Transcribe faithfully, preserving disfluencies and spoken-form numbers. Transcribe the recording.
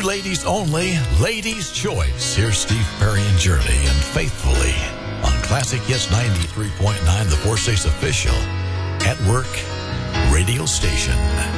ladies only, Ladies' Choice. Here's Steve Perry and Journey and Faithfully on Classic Hits ninety-three point nine, the Four States official at work radio station.